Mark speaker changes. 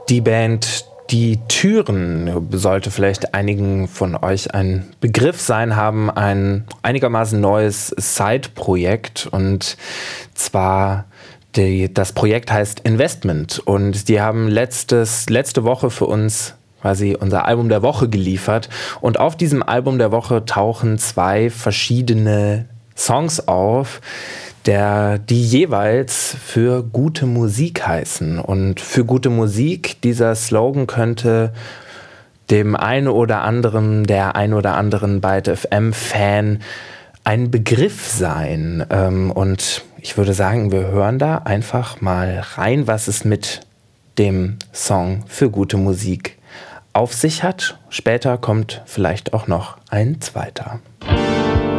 Speaker 1: Die Band Die Türen sollte vielleicht einigen von euch ein Begriff sein, haben ein einigermaßen neues Side-Projekt, und zwar das Projekt heißt Investment, und die haben letzte Woche für uns quasi unser Album der Woche geliefert, und auf diesem Album der Woche tauchen 2 verschiedene Songs auf, die jeweils für gute Musik heißen. Und für gute Musik, dieser Slogan könnte der ein oder anderen Byte FM-Fan ein Begriff sein. Und ich würde sagen, wir hören da einfach mal rein, was es mit dem Song für gute Musik auf sich hat. Später kommt vielleicht auch noch ein zweiter.